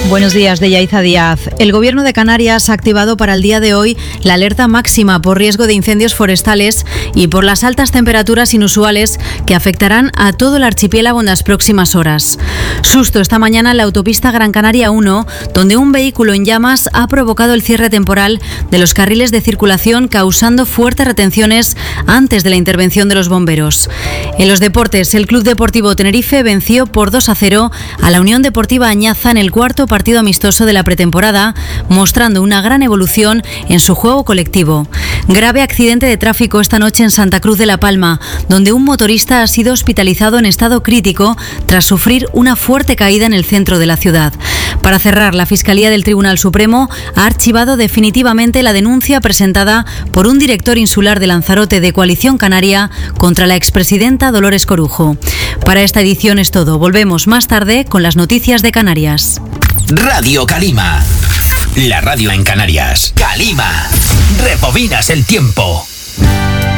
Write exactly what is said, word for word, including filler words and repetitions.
Buenos días, de Yaiza Díaz. El Gobierno de Canarias ha activado para el día de hoy la alerta máxima por riesgo de incendios forestales y por las altas temperaturas inusuales que afectarán a todo el archipiélago en las próximas horas. Susto esta mañana en la autopista Gran Canaria uno, donde un vehículo en llamas ha provocado el cierre temporal de los carriles de circulación, causando fuertes retenciones antes de la intervención de los bomberos. En los deportes, el Club Deportivo Tenerife venció por dos a cero a la Unión Deportiva Añaza en el cuarto partido partido amistoso de la pretemporada, mostrando una gran evolución en su juego colectivo. Grave accidente de tráfico esta noche en Santa Cruz de la Palma, donde un motorista ha sido hospitalizado en estado crítico tras sufrir una fuerte caída en el centro de la ciudad. Para cerrar, la Fiscalía del Tribunal Supremo ha archivado definitivamente la denuncia presentada por un director insular de Lanzarote de Coalición Canaria contra la expresidenta Dolores Corujo. Para esta edición es todo. Volvemos más tarde con las noticias de Canarias. Radio Calima, la radio en Canarias. Calima, rebobinas el tiempo.